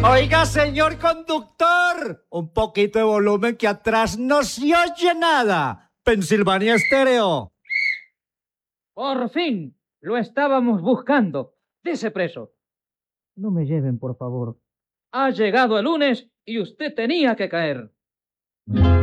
Oiga, señor conductor, un poquito de volumen que atrás no se oye nada. Pensilvania Estéreo. Por fin, lo estábamos buscando. Dese preso. No me lleven, por favor. Ha llegado el lunes y usted tenía que caer.